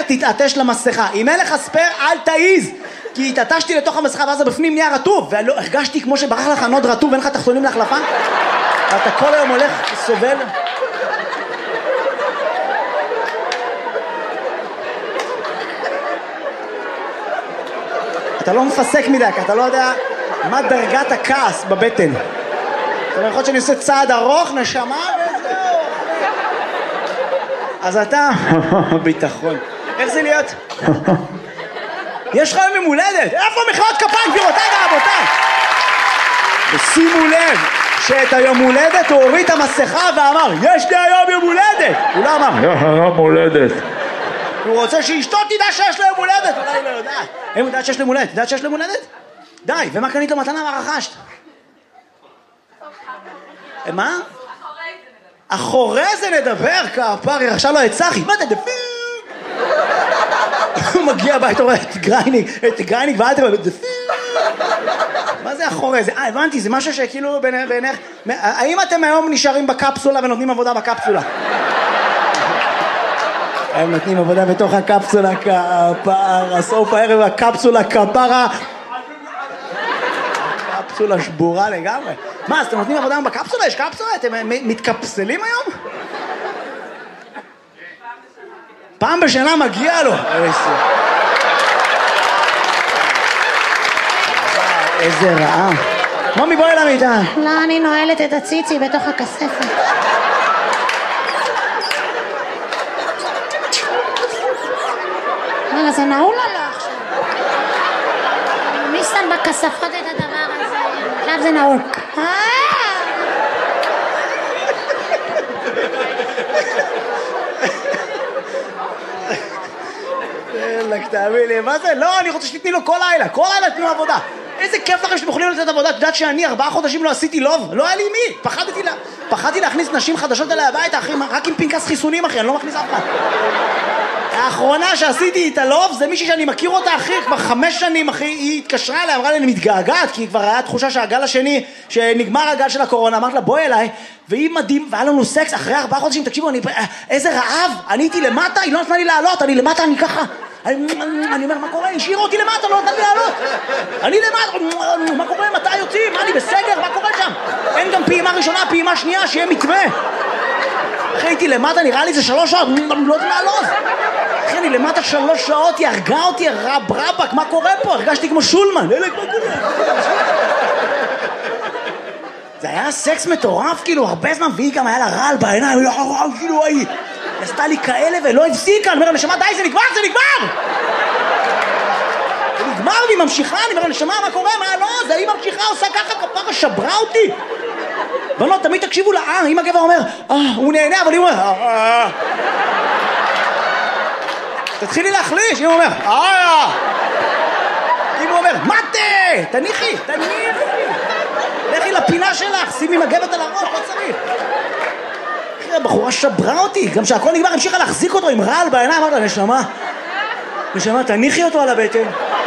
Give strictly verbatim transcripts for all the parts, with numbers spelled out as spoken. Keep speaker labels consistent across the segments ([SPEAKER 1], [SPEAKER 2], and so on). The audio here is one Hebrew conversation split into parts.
[SPEAKER 1] תתעטש למסכה. אם אין לך ספר, אל תעיז. כי התעטשתי לתוך המסכה ואז בפנים נהיה רטוב, והרגשתי כמו שברח לך נוד רטוב ואין לך תחתונים להחלפה. ואתה כל היום הולך סובל. אתה לא מפסק מדי, כי אתה לא יודע מה דרגת הכעס בבטן. זאת אומרת, יכול שאני עושה צעד ארוך, נשמה וזהו. אז אתה, ביטחון. איך זה להיות? יש לך יום הולדת. איפה מחיאות כפיים, גבירותיי ורבותיי? ושימו לב שאת היום הולדת הוא הוריד את המסכה ואמר, יש לי היום יום הולדת. הוא לא אמר, יום הולדת. הוא רוצה שאשתו תדע שיש לו יום הולדת. אולי לא יודעת. הם יודעת שיש לו יום הולדת. יודעת שיש לו יום הולדת? די, ומה קנית לו מתנה? מה רכשת? מה? אחורי זה נדבר, כפר, היא רכשה לו את צחי. מה אתה דפיר? הוא מגיע הבית, הוא רואה את גרייניק, את גרייניק ואל תראה, דפיר. מה זה אחורי זה? אה, הבנתי, זה משהו שכאילו בעיניך... האם אתם היום נשארים בקפסולה ונותנים עבודה בקפסולה? הם נותנים עבודה בתוך הקפסולה, כפר, הסוף הערב הקפסולה, כפרה. קפסולה שבורה לגמרי. מה, אז אתם נותנים עבודה בקפסולה? יש קפסולה? אתם מתקפסלים היום? פעם בשנה מגיע לו. איזה רעה. מומי, בואי למיטה.
[SPEAKER 2] לא, אני נועלת את הציצי בתוך הכספת. רגע, זה נעול עליה עכשיו. מי שם בכספות את הדבר הזה? עכשיו זה נעול.
[SPEAKER 1] אלק, תאמין לי, מה זה? לא, אני רוצה שתתני לו כל לילה, כל לילה תתנו עבודה. איזה כיף לכם שאתם יכולים לתת עבודה. את יודעת שאני ארבעה חודשים לא עשיתי לוב? לא היה לי מי. פחדתי לה... פחדתי להכניס נשים חדשות אליי הביתה, אחי, רק עם פנקס חיסונים, אחי, אני לא מכניס אף אחד. האחרונה שעשיתי איתה לוב זה מישהי שאני מכיר אותה, אחי, כבר חמש שנים, אחי, היא התקשרה אליי, אמרה לי, אני מתגעגעת, כי כבר היה תחושה שהגל השני, שנגמר הגל של הקורונה, אמרת לה, בואי אליי, והיא מדהים, והיה לנו סקס אחרי ארבעה חודשים, תקשיבו, אני, איזה רעב, אני הייתי למטה, היא לא נתנה לי לעלות, אני למטה, אני ככה, אני, אני אומר, מה קורה? השאיר אותי למטה, לא נתנה לי לעלות, אני למטה, מה קורה? מתי יוצאים? מה, אני בסגר? מה קורה שם? אין גם פעימה ראשונה, פעימה שנייה, שיהיה מתווה. אחרי הייתי למטה, נראה לי זה שלוש שעות, לא יודעים לעלות. אחרי אני למטה שלוש שעות, היא הרגה אותי, רב רבק, מה קורה פה? הרגשתי כמו שולמן, אלק, מה קורה? זה היה סקס מטורף, כאילו, הרבה זמן, והיא גם היה לה רעל בעיניים, כאילו, היא עשתה לי כאלה ולא הפסיקה, אני אומר, נשמה, די, זה נגמר, זה נגמר! זה נגמר, והיא ממשיכה, אני אומר, נשמה, מה קורה? מה לא? זה היא ממשיכה, עושה ככה, כפרה, שברה אותי. בנות, תמיד תקשיבו לה, אה, אם הגבר אומר, אה, הוא נהנה, אבל היא אומר, אה, אה. תתחילי להחליש, אם הוא אומר, אה, אם הוא אומר, מתה, תניחי, תניחי. לכי לפינה שלך, שימי מגבת על הראש, לא צריך. אחי, הבחורה שברה אותי, גם שהכל נגמר, המשיכה להחזיק אותו עם רעל בעיניים, אמרת לה, נשמה, נשמה, תניחי אותו על הבטן.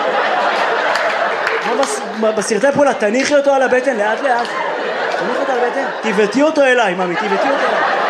[SPEAKER 1] כמו בסרטי פעולה, תניחי אותו על הבטן, לאט לאט. תניחי אותו על הבטן, תיבטי אותו אליי, ממי, תיבטי אותו אליי.